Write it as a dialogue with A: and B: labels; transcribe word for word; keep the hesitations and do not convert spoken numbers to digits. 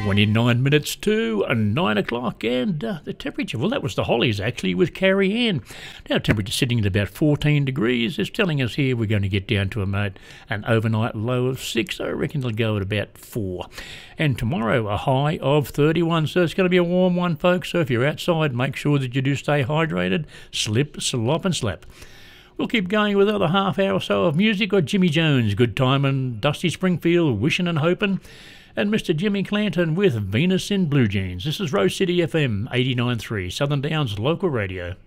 A: twenty-nine minutes to nine o'clock, and uh, the temperature, well, that was the Hollies actually with Carrie Ann. Now, temperature sitting at about fourteen degrees. It's telling us here we're going to get down to a mate, an overnight low of six. I reckon it'll go at about four. And tomorrow, a high of thirty-one. So it's going to be a warm one, folks. So if you're outside, make sure that you do stay hydrated. Slip, slop, and slap. We'll keep going with another half hour or so of music. Got Jimmy Jones, Good Time, and Dusty Springfield, Wishing and Hoping, and Mister Jimmy Clanton with Venus in Blue Jeans. This is Rose City F M eighty-nine point three, Southern Downs Local Radio.